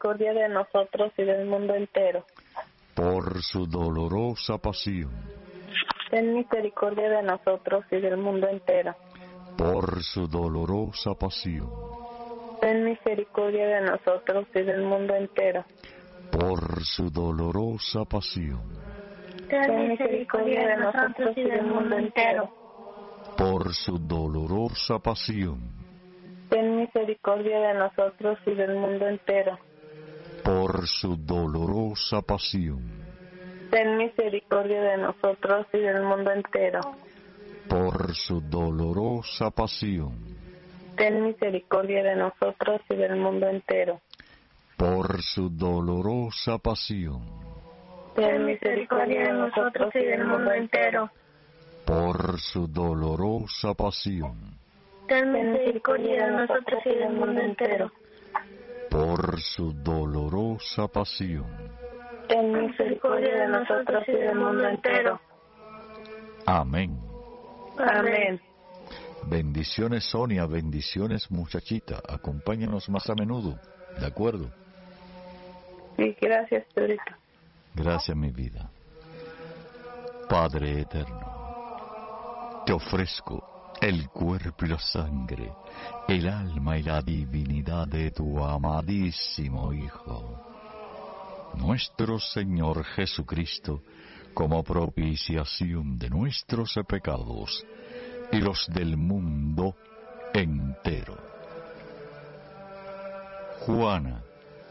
misericordia de nosotros y del mundo entero. Por su dolorosa pasión. Ten misericordia de nosotros y del mundo entero. Por su dolorosa pasión. Ten misericordia de nosotros y del mundo entero. Por su dolorosa pasión. Ten misericordia de nosotros y del mundo entero. Por su dolorosa pasión. Ten misericordia de nosotros y del mundo entero. Por su dolorosa pasión. Ten misericordia de nosotros y del mundo entero. Por su dolorosa pasión. Ten misericordia de nosotros y del mundo entero. Por su dolorosa pasión. Ten misericordia de nosotros y del mundo entero. Por su dolorosa pasión. Ten misericordia de nosotros y del mundo entero. Por su dolorosa pasión. Ten misericordia de nosotros y del mundo entero. Amén. Amén. Bendiciones, Sonia, bendiciones, muchachita. Acompáñanos más a menudo, ¿de acuerdo? Sí, gracias, Pedrito. Gracias, mi vida. Padre eterno, te ofrezco el cuerpo y la sangre, el alma y la divinidad de tu amadísimo Hijo, nuestro Señor Jesucristo, como propiciación de nuestros pecados y los del mundo entero. Juana,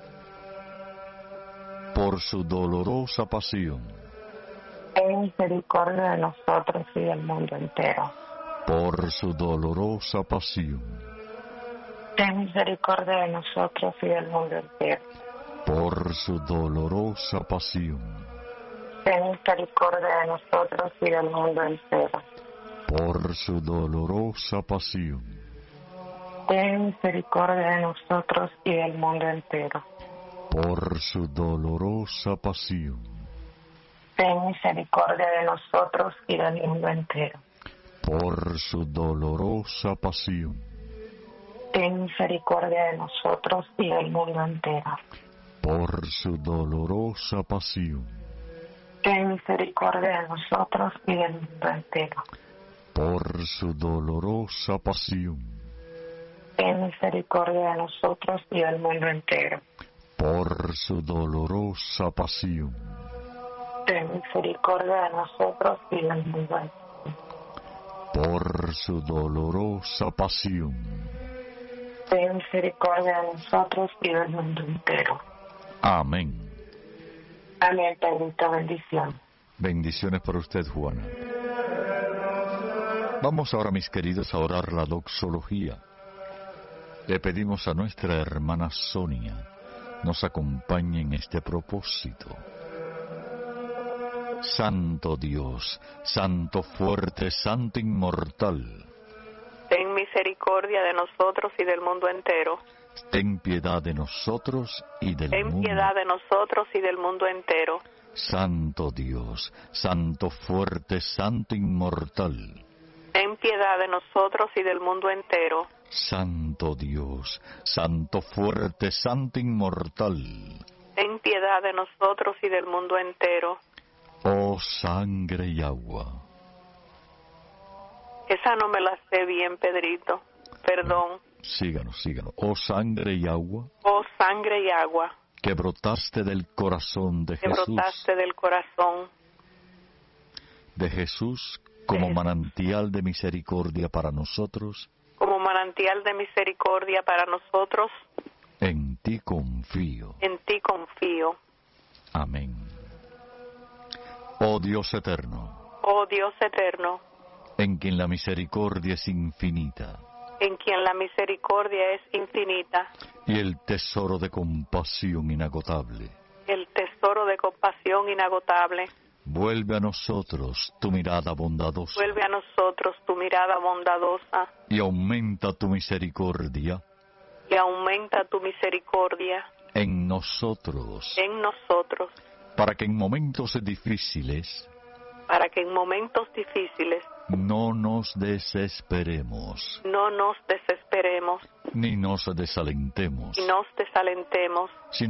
por su dolorosa pasión. Ten misericordia de nosotros y del mundo entero. Por su dolorosa pasión. Ten misericordia de nosotros y del mundo entero. Por su dolorosa pasión. Ten misericordia de nosotros y del mundo entero. Por su dolorosa pasión. Ten misericordia de nosotros y del mundo entero. Por su dolorosa pasión. Ten misericordia de nosotros y del mundo entero. Por su dolorosa pasión. Ten misericordia de nosotros y del mundo entero. Por su dolorosa pasión. Ten misericordia de nosotros y del mundo entero. Por su dolorosa pasión. Ten misericordia de nosotros y del mundo entero. Por su dolorosa pasión. Ten misericordia de nosotros y del mundo entero. Por su dolorosa pasión. Ten misericordia de nosotros y del mundo entero. Amén. Amén, Pedrito, bendición. Bendiciones para usted, Juana. Vamos ahora, mis queridos, a orar la doxología. Le pedimos a nuestra hermana Sonia nos acompañe en este propósito. Santo Dios, Santo fuerte, Santo inmortal, ten misericordia de nosotros y del mundo entero. ten piedad de nosotros y del mundo. Ten piedad de nosotros y del mundo entero. Santo Dios, Santo fuerte, Santo inmortal, Ten piedad de nosotros y del mundo entero. Santo Dios, Santo fuerte, Santo inmortal, Ten piedad de nosotros y del mundo entero. oh sangre y agua. Esa no me la sé bien, Pedrito. Perdón. Síganos. Oh sangre y agua, Oh sangre y agua que brotaste del corazón de que Jesús, brotaste del corazón como manantial de misericordia para nosotros, como manantial de misericordia para nosotros, en ti confío. en ti confío. Amén. Oh Dios eterno, Oh Dios eterno, en quien la misericordia es infinita en quien la misericordia es infinita, y el tesoro de compasión inagotable, el tesoro de compasión inagotable, vuelve a nosotros tu mirada bondadosa, vuelve a nosotros tu mirada bondadosa y aumenta tu misericordia y aumenta tu misericordia en nosotros, para que en momentos difíciles no nos desesperemos, no nos desesperemos ni nos desalentemos, y nos desalentemos,